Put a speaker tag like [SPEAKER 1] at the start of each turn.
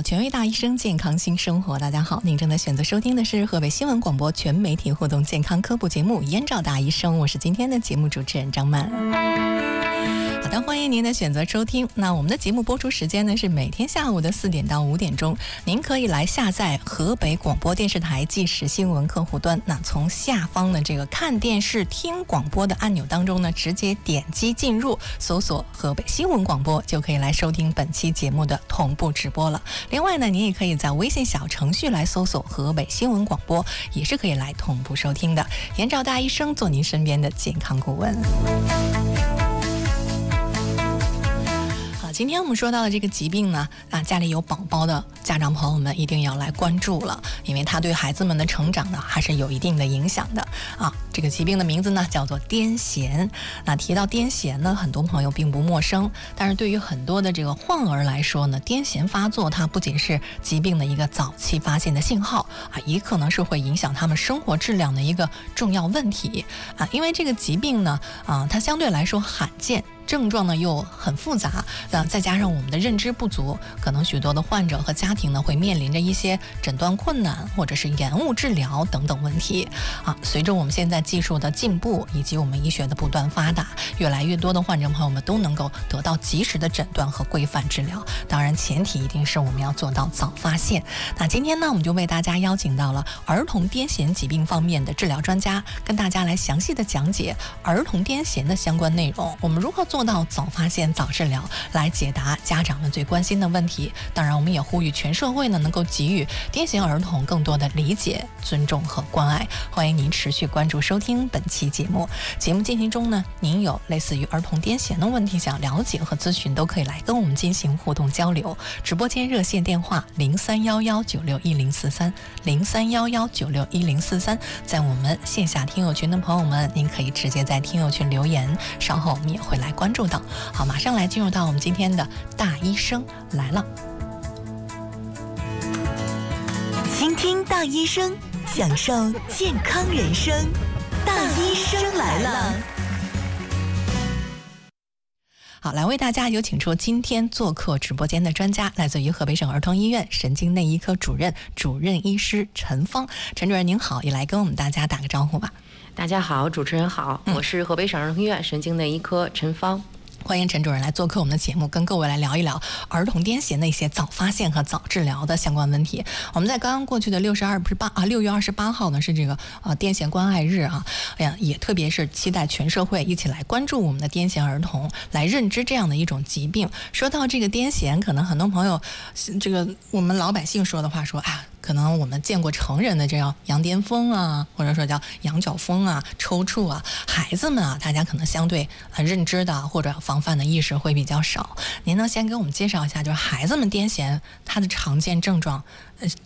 [SPEAKER 1] 权威大医生，健康新生活。大家好，您正在选择收听的是河北新闻广播全媒体互动健康科普节目《燕赵大医生》，我是今天的节目主持人张曼。好的，欢迎您的选择收听。那我们的节目播出时间呢是每天下午的4点到5点钟，您可以来下载河北广播电视台即时新闻客户端。那从下方的这个看电视听广播的按钮当中呢，直接点击进入，搜索河北新闻广播，就可以来收听本期节目的同步直播了。另外呢，您也可以在微信小程序来搜索河北新闻广播，也是可以来同步收听的。燕赵大医生做您身边的健康顾问。今天我们说到的这个疾病呢，家里有宝宝的家长朋友们一定要来关注了，因为它对孩子们的成长呢还是有一定的影响的啊。这个疾病的名字呢叫做癫痫。那提到癫痫呢，很多朋友并不陌生，但是对于很多的这个患儿来说呢，癫痫发作它不仅是疾病的一个早期发现的信号啊，也可能是会影响他们生活质量的一个重要问题啊。因为这个疾病呢它相对来说罕见，症状呢又很复杂，再加上我们的认知不足，可能许多的患者和家庭呢会面临着一些诊断困难或者是延误治疗等等问题啊。随着我们现在技术的进步以及我们医学的不断发达，越来越多的患者朋友们都能够得到及时的诊断和规范治疗。当然前提一定是我们要做到早发现。那今天呢，我们就为大家邀请到了儿童癫痫疾病方面的治疗专家，跟大家来详细的讲解儿童癫痫的相关内容，我们如何做到早发现早治疗，来解答家长们最关心的问题。当然我们也呼吁全社会呢能够给予癫痫儿童更多的理解、尊重和关爱。欢迎您持续关注收听本期节目。节目进行中呢，您有类似于儿童癫痫的问题想了解和咨询，都可以来跟我们进行互动交流。直播间热线电话0311961043，0311961043。在我们线下听友群的朋友们，您可以直接在听友群留言，稍后我们也会来关注到。好，马上来进入到我们今天的大医生来了。
[SPEAKER 2] 倾听大医生，享受健康人生。大医生来了。
[SPEAKER 1] 好，来为大家有请出今天做客直播间的专家，来自于河北省儿童医院神经内医科主任医师陈芳。陈主任您好，也来跟我们大家打个招呼吧。
[SPEAKER 3] 大家好，主持人好，我是河北省儿童医院神经内医科陈芳。
[SPEAKER 1] 欢迎陈主任来做客我们的节目，跟各位来聊一聊儿童癫痫的一些早发现和早治疗的相关问题。我们在刚刚过去的6月28号呢是这个癫痫关爱日啊，也特别是期待全社会一起来关注我们的癫痫儿童，来认知这样的一种疾病。说到这个癫痫，可能很多朋友这个我们老百姓说的话说可能我们见过成人的这样羊癫疯啊，或者说叫羊角风啊、抽搐啊，孩子们啊，大家可能相对认知的或者防范的意识会比较少。您能先给我们介绍一下，就是孩子们癫痫它的常见症状